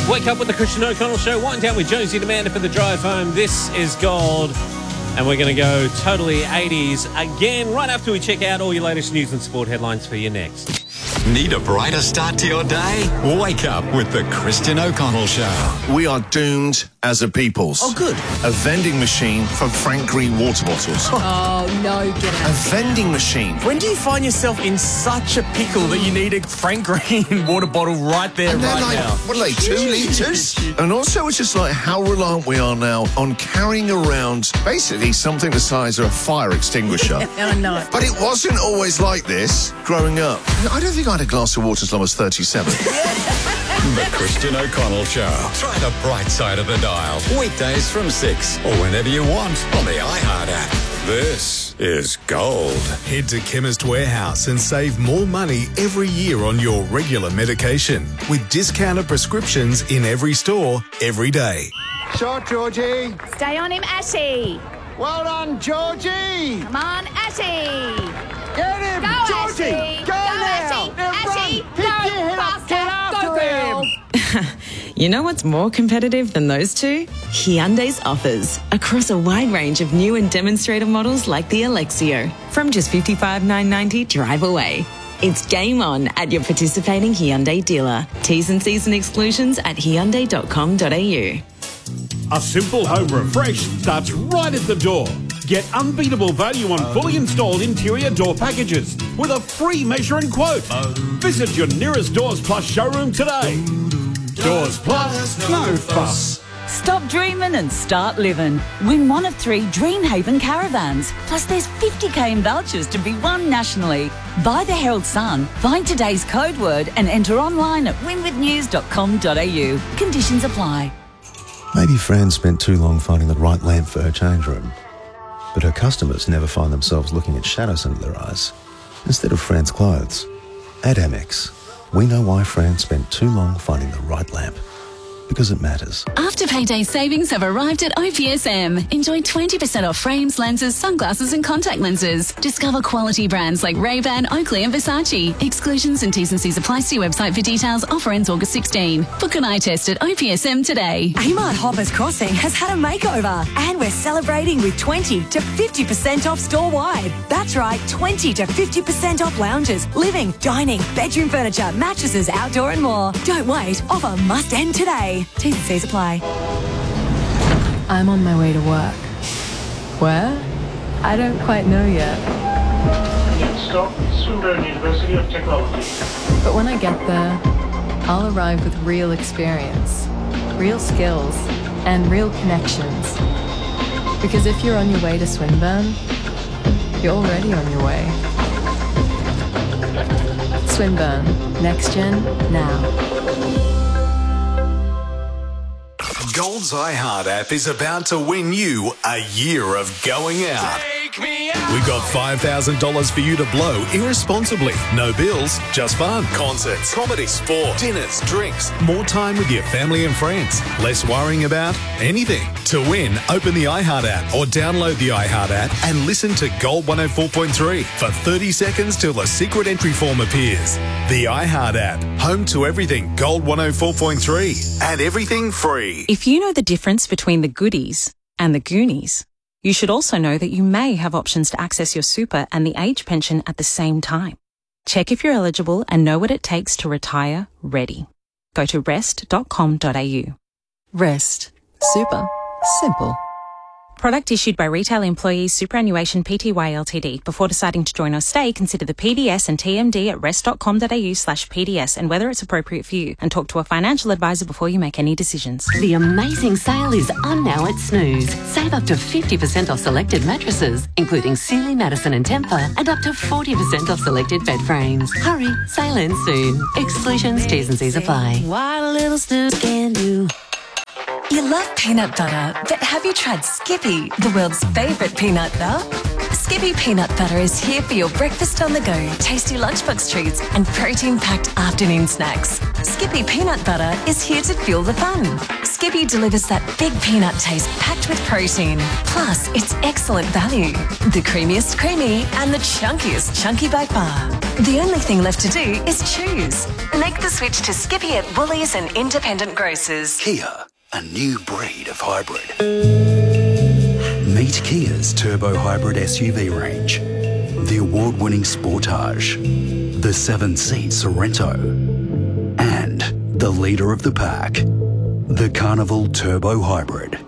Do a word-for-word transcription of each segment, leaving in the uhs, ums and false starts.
Wake up with the Christian O'Connell Show. Wind down with Jonesy and Amanda for the drive home. This is Gold. And we're going to go totally eighties again right after we check out all your latest news and sport headlines for you next. Need a brighter start to your day? Wake up with the Christian O'Connell Show. We are doomed as a peoples. Oh, good. A vending machine for Frank Green water bottles. Oh, no, get out. A vending machine. When do you find yourself in such a pickle that you need a Frank Green water bottle right there, And they're right like, now? what are they, two litres? And also it's just like how reliant we are now on carrying around basically something the size of a fire extinguisher. No, no. But it wasn't always like this growing up. I don't think I had a glass of water until I was thirty-seven. The Christian O'Connell Show. Try the bright side of the dial. Weekdays from six or whenever you want on the iHeart app. This is Gold. Head to Chemist Warehouse and save more money every year on your regular medication with discounted prescriptions in every store, every day. Shot, Georgie. Stay on him, Ashy. Well done, Georgie. Come on, Ashy. Get him, Go, Georgie. Ashy. Go, Go, now. Ashy. Now Ashy. run. Go, Pick your head up. faster. Get after Go, girl. him. You know what's more competitive than those two? Hyundai's offers across a wide range of new and demonstrator models like the Alexio from just fifty-five thousand nine hundred ninety dollars drive away. It's game on at your participating Hyundai dealer. T's and C's and exclusions at hyundai dot com dot a u. A simple home refresh starts right at the door. Get unbeatable value on fully installed interior door packages with a free measure and quote. Visit your nearest Doors Plus showroom today. Doors Plus, no fuss. Stop dreaming and start living. Win one of three Dreamhaven caravans. Plus there's fifty k in vouchers to be won nationally. Buy the Herald Sun, find today's code word and enter online at win with news dot com dot a u. Conditions apply. Maybe Fran spent too long finding the right lamp for her change room. But her customers never find themselves looking at shadows under their eyes instead of Fran's clothes. At Amex, we know why Fran spent too long finding the right lamp. Because it matters. Afterpay savings have arrived at O P S M. Enjoy twenty percent off frames, lenses, sunglasses and contact lenses. Discover quality brands like Ray-Ban, Oakley and Versace. Exclusions and T's and C's apply. See website for details. Offer ends August sixteenth. Book an eye test at O P S M today. Amart Hoppers Crossing has had a makeover and we're celebrating with twenty to fifty percent off store-wide. That's right, twenty to fifty percent off lounges, living, dining, bedroom furniture, mattresses, outdoor and more. Don't wait, offer must end today. T's and C's apply. I'm on my way to work. Where? I don't quite know yet. Next stop, Swinburne University of Technology. But when I get there, I'll arrive with real experience, real skills, and real connections. Because if you're on your way to Swinburne, you're already on your way. Swinburne, next gen, now. Gold's iHeart app is about to win you a year of going out. We've got five thousand dollars for you to blow irresponsibly. No bills, just fun. Concerts, comedy, sport, dinners, drinks, more time with your family and friends. Less worrying about anything. To win, open the iHeart app or download the iHeart app and listen to Gold one oh four point three for thirty seconds till a secret entry form appears. The iHeart app, home to everything Gold one oh four point three and everything free. If you know the difference between the goodies and the Goonies, you should also know that you may have options to access your super and the age pension at the same time. Check if you're eligible and know what it takes to retire ready. Go to rest dot com dot a u. Rest. Super. Simple. Product issued by Retail Employees Superannuation Pty Ltd. Before deciding to join or stay, consider the P D S and T M D at rest dot com dot a u slash P D S and whether it's appropriate for you, and talk to a financial advisor before you make any decisions. The amazing sale is on now at Snooze. Save up to fifty percent off selected mattresses, including Sealy, Madison and Tempur, and up to forty percent off selected bed frames. Hurry, sale ends soon. Exclusions, T's and C's apply. What a little Snooze can do. You love peanut butter, but have you tried Skippy, the world's favourite peanut butter? Skippy peanut butter is here for your breakfast on the go, tasty lunchbox treats and protein-packed afternoon snacks. Skippy peanut butter is here to fuel the fun. Skippy delivers that big peanut taste packed with protein. Plus, it's excellent value. The creamiest creamy and the chunkiest chunky by far. The only thing left to do is choose. Make the switch to Skippy at Woolies and independent grocers. Kia, a new breed of hybrid. Meet Kia's turbo hybrid S U V range. The award-winning Sportage, the seven-seat Sorrento, and the leader of the pack, the Carnival Turbo Hybrid.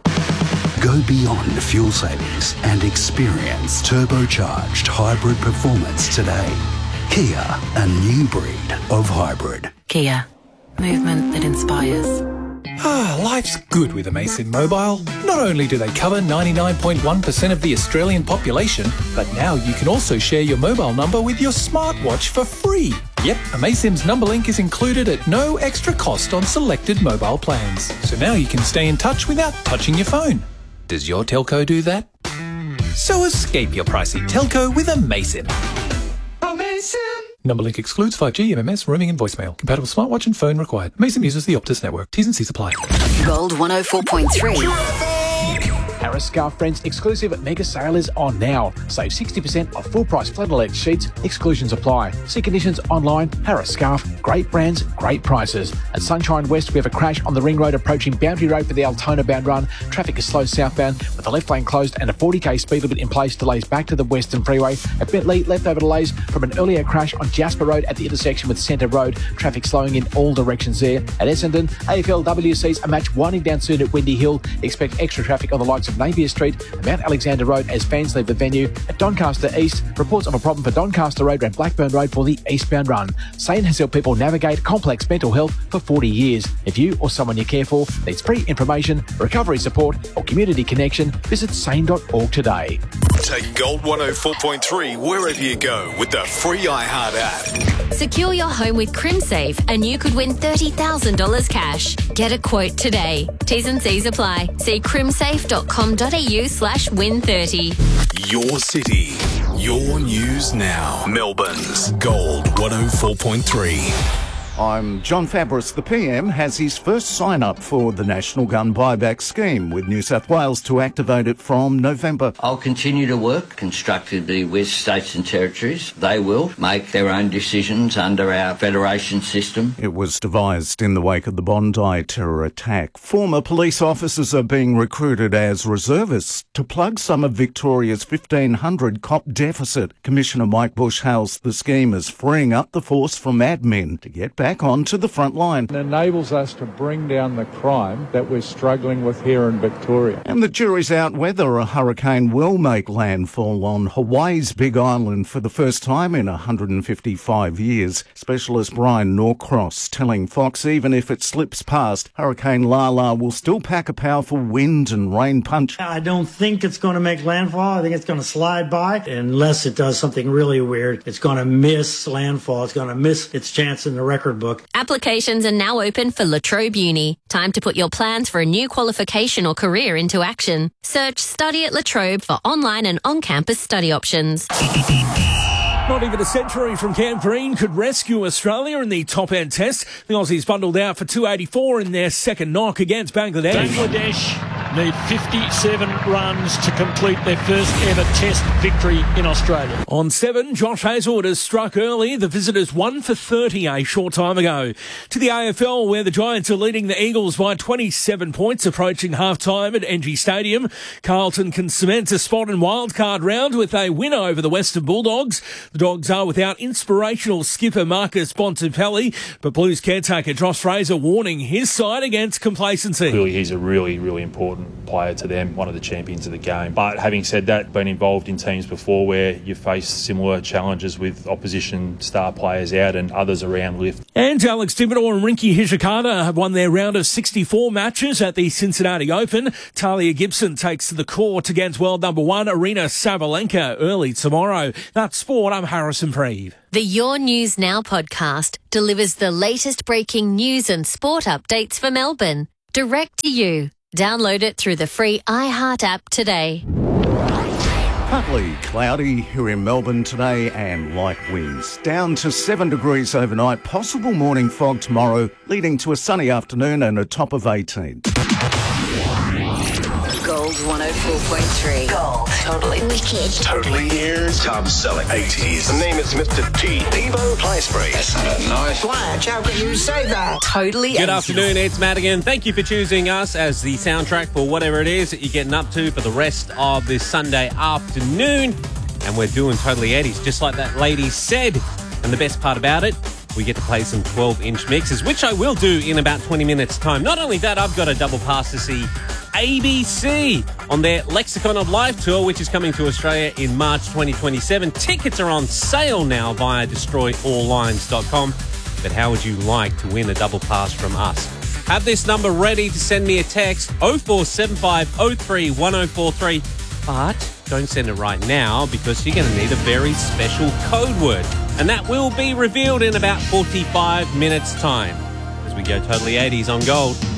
Go beyond fuel savings and experience turbocharged hybrid performance today. Kia, a new breed of hybrid. Kia, movement that inspires. Ah, life's good with Amazon Mobile. Not only do they cover ninety-nine point one percent of the Australian population, but now you can also share your mobile number with your smartwatch for free. Yep, Amazon's number link is included at no extra cost on selected mobile plans. So now you can stay in touch without touching your phone. Does your telco do that? So escape your pricey telco with Amazon. Amazon! Number link excludes five G, M M S, roaming and voicemail. Compatible smartwatch and phone required. Amazon uses the Optus network. T's and C's apply. Gold one oh four point three. Harris Scarf Friends exclusive mega sale is on now. Save sixty percent off full price flannelette sheets. Exclusions apply. See conditions online. Harris Scarf. Great brands, great prices. At Sunshine West, we have a crash on the ring road approaching Boundary Road for the Altona bound run. Traffic is slow southbound with the left lane closed and a forty k speed limit in place. Delays back to the Western Freeway. At Bentley, leftover delays from an earlier crash on Jasper Road at the intersection with Centre Road. Traffic slowing in all directions there. At Essendon, A F L W C's a match winding down soon at Windy Hill. Expect extra traffic on the likes of Napier Street and Mount Alexander Road as fans leave the venue. At Doncaster East, reports of a problem for Doncaster Road and Blackburn Road for the eastbound run. Sane has helped people navigate complex mental health for forty years. If you or someone you care for needs free information, recovery support or community connection, visit sane dot org today. Take Gold one oh four point three wherever you go with the free iHeart app. Secure your home with CrimSafe and you could win thirty thousand dollars cash. Get a quote today. T's and C's apply. See crimsafe dot com dot a u slash win thirty. Your city, your news now. Melbourne's Gold one oh four point three. I'm John Fabris. The P M has his first sign-up for the National Gun Buyback Scheme, with New South Wales to activate it from November. I'll continue to work constructively with states and territories. They will make their own decisions under our federation system. It was devised in the wake of the Bondi terror attack. Former police officers are being recruited as reservists to plug some of Victoria's fifteen hundred cop deficit. Commissioner Mike Bush hails the scheme as freeing up the force from admin to get back onto the front line. It enables us to bring down the crime that we're struggling with here in Victoria. And the jury's out whether a hurricane will make landfall on Hawaii's Big Island for the first time in one hundred fifty-five years. Specialist Brian Norcross telling Fox even if it slips past, Hurricane Lala will still pack a powerful wind and rain punch. I don't think it's going to make landfall. I think it's going to slide by. Unless it does something really weird, it's going to miss landfall. It's going to miss its chance in the record book. Applications are now open for La Trobe Uni. Time to put your plans for a new qualification or career into action. Search Study at La Trobe for online and on-campus study options. Not even a century from Camp Green could rescue Australia in the top-end test. The Aussies bundled out for two eighty-four in their second knock against Bangladesh. Bangladesh need fifty-seven runs to complete their first ever test victory in Australia. On seven, Josh Hazlewood has struck early. The visitors won for thirty a short time ago. To the A F L, where the Giants are leading the Eagles by twenty-seven points, approaching half-time at N G Stadium. Carlton can cement a spot in wildcard round with a win over the Western Bulldogs. The Dogs are without inspirational skipper Marcus Bontempelli, but Blues caretaker Josh Fraser warning his side against complacency. Clearly he's a really, really important player to them, one of the champions of the game. But having said that, been involved in teams before where you face similar challenges with opposition star players out and others around lift. And Alex Dimador and Rinky Hijikata have won their round of sixty-four matches at the Cincinnati Open. Talia Gibson takes to the court against world number one Arina Sabalenka early tomorrow. That's sport. I'm Harrison Preeve. The Your News Now podcast delivers the latest breaking news and sport updates for Melbourne, direct to you. Download it through the free iHeart app today. Partly cloudy here in Melbourne today and light winds. Down to seven degrees overnight. Possible morning fog tomorrow, leading to a sunny afternoon and a top of eighteen. Gold one oh four point three. Gold. Totally wicked. Totally ears. Top selling eighties. The name is Mister T. Devo Fly Spray. That's not nice. Flash, how can you say that? Totally Good eighties. afternoon, it's Matt again. Thank you for choosing us as the soundtrack for whatever it is that you're getting up to for the rest of this Sunday afternoon. And we're doing Totally eighties, just like that lady said. And the best part about it, we get to play some twelve-inch mixes, which I will do in about twenty minutes' time. Not only that, I've got a double pass to see A B C on their Lexicon of Life tour, which is coming to Australia in March twenty twenty-seven. Tickets are on sale now via destroy all lines dot com. But how would you like to win a double pass from us? Have this number ready to send me a text, oh four seven five oh three one oh four three. But don't send it right now because you're going to need a very special code word. And that will be revealed in about forty-five minutes' time as we go Totally eighties on Gold.